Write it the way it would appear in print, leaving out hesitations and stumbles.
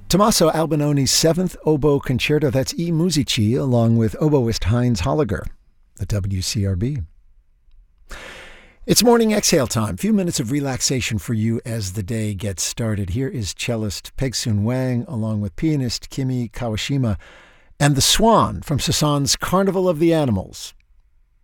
Tommaso Albinoni's 7th Oboe Concerto, that's E Musici, along with oboist Heinz Holliger, the WCRB. It's morning exhale time. A few minutes of relaxation for you as the day gets started. Here is cellist Pegsun Wang along with pianist Kimi Kawashima and the Swan from Cézanne's Carnival of the Animals.